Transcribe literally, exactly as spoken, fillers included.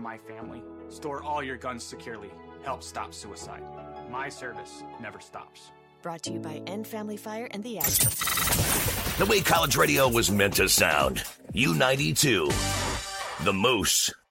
my family. Store all your guns securely. Help stop suicide. My service never stops. Brought to you by End Family Fire and the Ad Council. The way college radio was meant to sound. U ninety-two. The Moose.